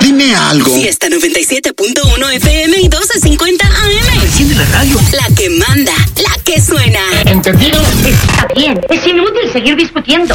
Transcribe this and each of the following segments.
Dime algo. Fiesta 97.1 FM y 1250 AM. Enciende la radio. La que manda, la que suena. ¿Entendido? Está bien. Es inútil seguir discutiendo.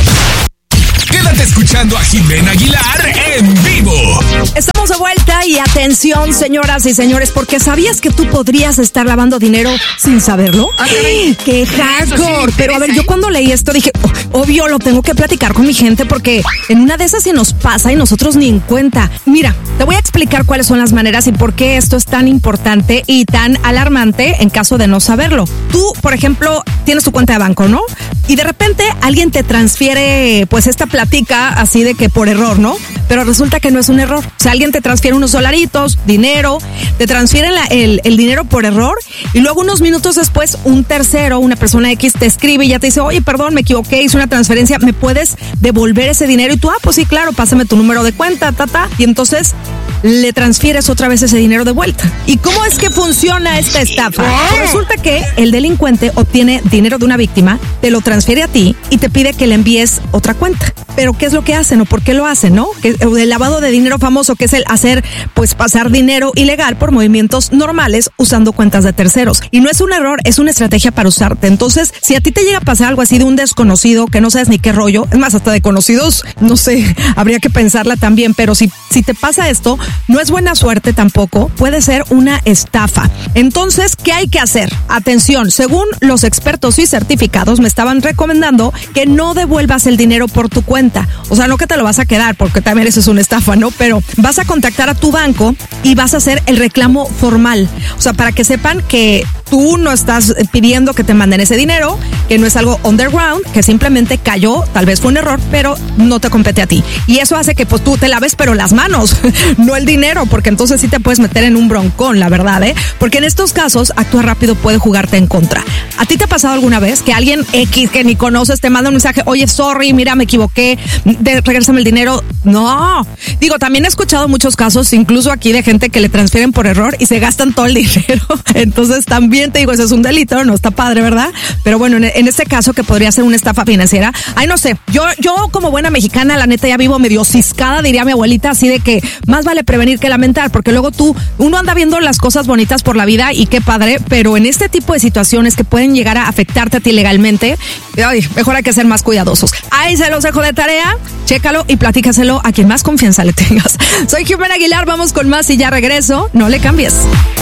Quédate escuchando a Jimena Aguilar en vivo. Estamos de vuelta y atención, señoras y señores, porque ¿sabías que tú podrías estar lavando dinero sin saberlo? ¡Qué hardcore! Pero a ver, yo cuando leí esto dije, obvio, lo tengo que platicar con mi gente porque en una de esas sí nos pasa y nosotros ni en cuenta. Mira, te voy a explicar cuáles son las maneras y por qué esto es tan importante y tan alarmante en caso de no saberlo. Tú, por ejemplo, tienes tu cuenta de banco, ¿no? Y de repente alguien te transfiere, pues, esta platica así de que por error, ¿no? Pero resulta que no es un error. O sea, alguien te transfiere unos dolaritos, dinero, te transfieren el dinero por error y luego unos minutos después un tercero, una persona X te escribe y ya te dice, oye, perdón, me equivoqué, hice una transferencia, ¿me puedes devolver ese dinero? Y tú, pues sí, claro, pásame tu número de cuenta, y entonces le transfieres otra vez ese dinero de vuelta. ¿Y cómo es que funciona esta estafa? Pues resulta que el delincuente obtiene dinero de una víctima, te lo transfiere a ti y te pide que le envíes otra cuenta. Pero ¿qué es lo que hacen o por qué lo hacen, no? El lavado de dinero famoso, que es el hacer, pues, pasar dinero ilegal por movimientos normales usando cuentas de terceros. Y no es un error, es una estrategia para usarte. Entonces, si a ti te llega a pasar algo así de un desconocido que no sabes ni qué rollo, es más, hasta de conocidos, no sé, habría que pensarla también, pero si te pasa esto, no es buena suerte tampoco, puede ser una estafa. Entonces, ¿qué hay que hacer? Atención, según los expertos y certificados me estaban recomendando que no devuelvas el dinero por tu cuenta. O sea, no que te lo vas a quedar, porque también eso es una estafa, ¿no? Pero vas a contactar a tu banco y vas a hacer el reclamo formal. O sea, para que sepan que tú no estás pidiendo que te manden ese dinero, que no es algo underground, que simplemente cayó, tal vez fue un error, pero no te compete a ti. Y eso hace que pues tú te laves pero las manos, no el dinero, porque entonces sí te puedes meter en un broncón, la verdad, ¿eh? Porque en estos casos, actuar rápido puede jugarte en contra. ¿A ti te ha pasado alguna vez que alguien X que ni conoces te manda un mensaje, oye, sorry, mira, me equivoqué, regrésame el dinero? No. Digo, también he escuchado muchos casos, incluso aquí, de gente que le transfieren por error y se gastan todo el dinero. Entonces también te digo, eso es un delito, no está padre, ¿verdad? Pero bueno, en este caso que podría ser una estafa financiera, ay, no sé, yo como buena mexicana, la neta, ya vivo medio ciscada, diría mi abuelita, así de que más vale prevenir que lamentar, porque luego uno anda viendo las cosas bonitas por la vida y qué padre, pero en este tipo de situaciones que pueden llegar a afectarte a ti legalmente, ay, mejor hay que ser más cuidadosos. Ahí se los dejo de tarea, chécalo y platícaselo a quien más confianza le tengas. Soy Jimena Aguilar, vamos con más y ya regreso, no le cambies.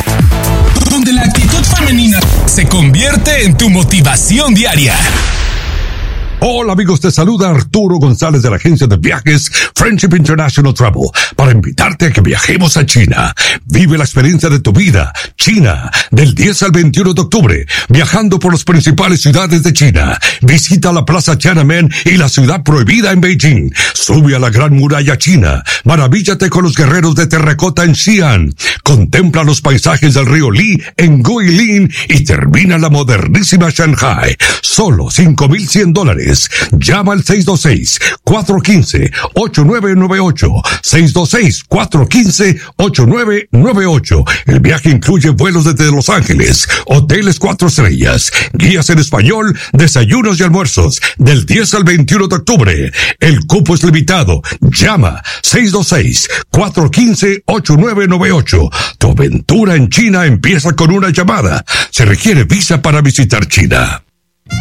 Donde la actitud femenina se convierte en tu motivación diaria. Hola amigos, te saluda Arturo González de la agencia de viajes Friendship International Travel para invitarte a que viajemos a China. Vive la experiencia de tu vida. China, del 10 al 21 de octubre, viajando por las principales ciudades de China. Visita la Plaza Tiananmen y la Ciudad Prohibida en Beijing. Sube a la Gran Muralla China. Maravíllate con los guerreros de terracota en Xi'an. Contempla los paisajes del río Li en Guilin y termina la modernísima Shanghai. Solo $5,100. Llama al 626-415-8998. 626-415-8998. El viaje incluye vuelos desde Los Ángeles, hoteles 4 estrellas, guías en español, desayunos y almuerzos, del 10 al 21 de octubre. El cupo es limitado. Llama 626-415-8998. Tu aventura en China empieza con una llamada. Se requiere visa para visitar China.